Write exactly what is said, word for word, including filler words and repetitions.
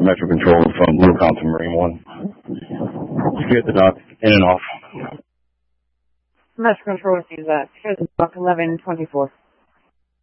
Metro Control from Blue Compton Marine One. Get the dock in and off. Metro Control sees that. Here's the dock eleven twenty-four.